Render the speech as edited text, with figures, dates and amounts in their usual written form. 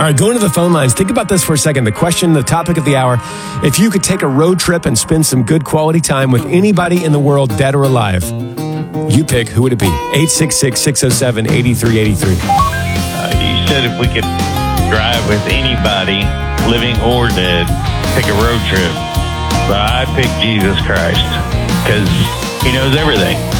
right, going to the phone lines. Think about this for a second. The question, the topic of the hour. If you could take a road trip and spend some good quality time with anybody in the world, dead or alive, you pick. Who would it be? 866-607-8383. You said if we could drive with anybody, living or dead, take a road trip. But I pick Jesus Christ because he knows everything.